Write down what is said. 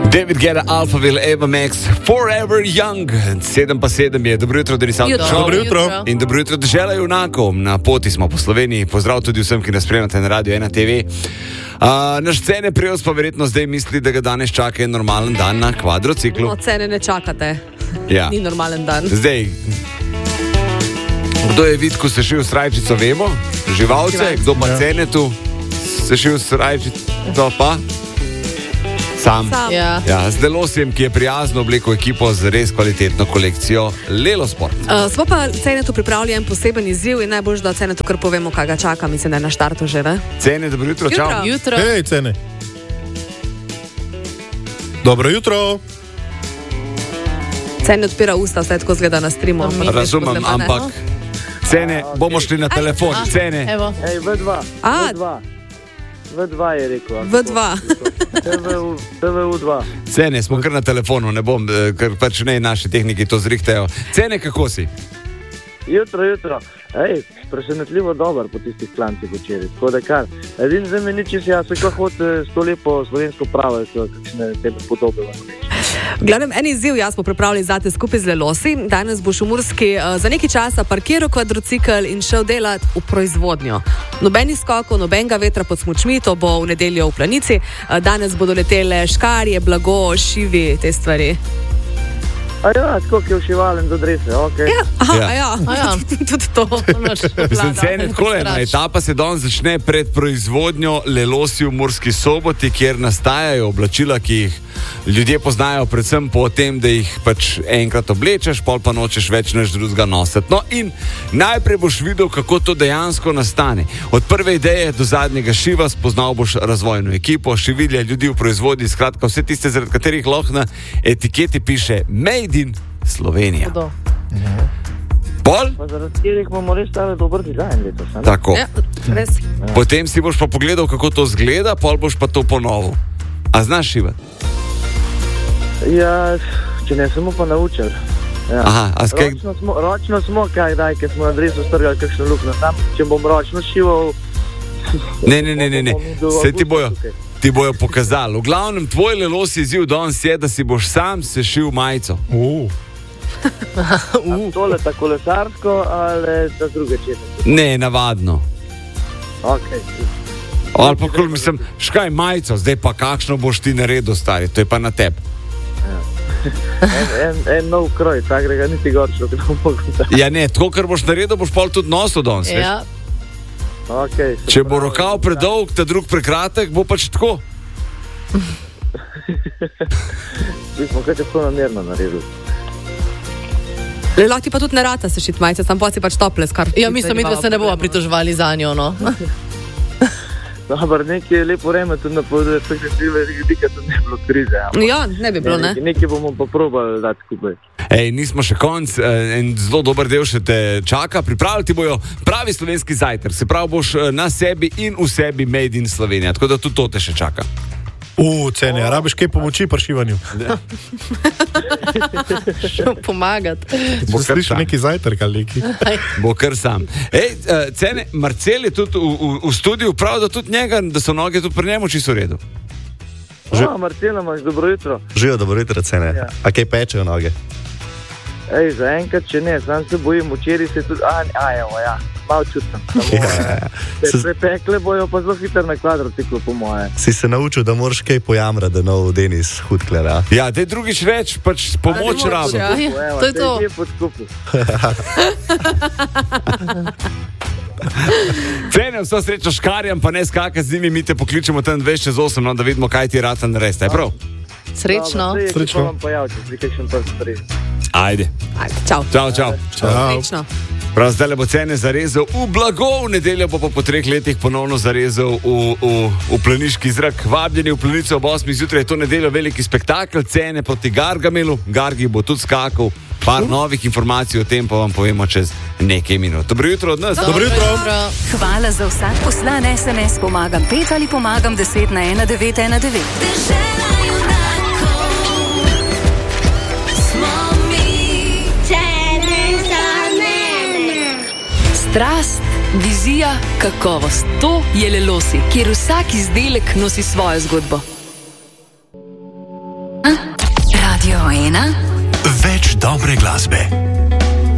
David Guetta, Alphaville, Eva Max, Forever Young. 7:07 je. Dobro jutro, Denis Avtoš. Dobro jutro. In dobro jutro, dežela junakov. Na poti smo po Sloveniji. Pozdrav tudi vsem, ki nas spremljate na Radio 1 TV. Naš Cene Prevz pa verjetno zdaj misli, da ga danes čaka en normalen dan na kvadrociklu. No, Cene ne čakate. Ja. Ni normalen dan. Zdaj, kdo je vid, ko se šil s rajčico, vemo? Živalce, kdo pa Cene tu se šil s rajčico, pa? Sam. Ja. Ja, z Delosjem, ki je prijazno oblekel ekipo z res kvalitetno kolekcijo Lelo Sport. Smo pa Cene tu pripravili en poseben izziv in najbolj, da Cene tu kar povemo, kaj ga čaka. Mislim, da je na štartu že, ne? Cene, dobro jutro, čau. Jutro. Hej, Cene. Dobro jutro. Cene odpira usta, vse tako zgleda na streamu. Razumem, ampak Cene, bomo šli na telefon. Cene. Evo. Ej, V2. V2 je rekel. V2. TVU2. Cene, smo kar na telefonu, ne bom, ker pač ne naši tehniki to zrihtajo. Cene, kako si? Jutro. Ej, presenetljivo dober po tistih klancih včeraj. Tako da kar. Edin zdaj mi niči si, jaz se kako hoče s to lepo slovensko pravo, kakšne tebe podobe vam reči. V glavnem, en izziv jaz smo pripravili zate skupaj z Lelosi. Danes boš v Murski za nekaj časa parkiral kvadrocikl in šel delati v proizvodnjo. Nobenih skokov, nobenega vetra pod smučmi, to bo v nedeljo v Planici. Danes bodo letele škarje, blago, šivi, te stvari. A ja, tako je všivalen do drese, okej. Ja. Tudi to. Mislim, Cene, tako je, etapa se danes začne pred proizvodnjo Lelosi v Murski Soboti, kjer nastajajo oblačila, ki jih ljudje poznajo predvsem po tem, da jih pač enkrat oblečeš, pol pa nočeš več nič drugega nositi. No in najprej boš videl, kako to dejansko nastane. Od prve ideje do zadnjega šiva spoznal boš razvojno ekipo, šivilje ljudi v proizvodnji, skratka vse tiste, zaradi katerih lahko na etiketi piše Made in Slovenija. Pol? Pa zaradi katerih bomo res stali dober dizajn letos. Tako. Ja, res. Potem si boš pa pogledal, kako to zgleda, pol boš pa to ponovil. A znaš šivati? Ja, če ne smo pa naučili. Ja. Aha, a skaj... Ročno smo, kaj smo na dresu strgali kakšno luknjo. Tam, če bom ročno šival... Ne. Se ti bojo pokazali. V glavnem, tvoj Lelosi izziv danes je, da si boš sam sešil majico. Tole ta kolesarsko ali ta druge čete? Ne, navadno. Okej. Ali pa, ko mislim, škaj majico, zdaj pa kakšno boš ti naredil, stari, to je pa na tebi. En nov kroj, tak da ga niti gorčo, da bom mogel. Ja ne, tako, kar boš naredil, boš pol tudi nosil danes, veš? Ja. Okay, če bo rokav predolg, ta drug prekratek, bo pač tako. Mi smo kaj tako namerno naredili. Lahko ti pa tudi ne rata sešiti majice, sam pa si pač topless, kar... Ja, mislim, da se ne bomo pritoževali za njo, no. Dobar, nekaj je lepo vreme, tudi na področju sekretive vidika, tudi ne bi bilo krize. Ja, ne bi bilo, ne? Nekaj bomo pa probali dati skupaj. Ej, nismo še konc, en zelo dober del še te čaka. Pripravljati bojo pravi slovenski zajtrk, se pravi boš na sebi in v sebi Made in Slovenija, tako da tudi to te še čaka. Cene, a rabiš kaj pomoči pri šivanju? Pomagati. Bo slišal neki zajtrk ali neki? Bo kar sam. Ej, Cene, Marcel je tudi v studiu, prav da tudi njega, da so noge tudi pri njemu čisto v redu. Marcela, imaš dobro jutro. Živijo, dobro jutro, Cene. Ja. A kaj pečejo noge? Ej, zaenkrat, če ne, sam se bojim, včeraj se tudi... Evo, ja, malo čutim. Se prepekle bojo pa zelo hitro na kvadrociklu, po moje. Si se naučil, da moraš kaj pojamrati, da nov Denis hudkler, a? Ja, daj drugič več, pač pomoč rabim. Ja, to je to. Te je pod skupaj. Cene, vso srečo škarjam, pa ne skaka z njimi, mi te pokličemo tam 2:08, no, da vidimo, kaj ti rata narediti, je prav? Srečno. Srečno. Vam pojavite, si kakšen prst prej. Ajde. Čau. Čau. Prav zdaj bo Cene zarezal v blago, v nedeljo bo pa po 3 letih ponovno zarezal v planiški zrak. Vabljeni v Planico ob 8 zjutraj, je to nedeljo veliki spektakel, Cene proti Gargamelu, Gargi bo tudi skakal, par novih informacij o tem pa vam povemo čez nekaj minut. Dobro jutro od nas. Dobro jutro. Hvala za vsak poslan SMS, pomagam 5 ali pomagam 10 na 1919. Strast, vizija, kakovost. To je Lelosi, kjer vsak izdelek nosi svojo zgodbo. pomena več dobre glasbe.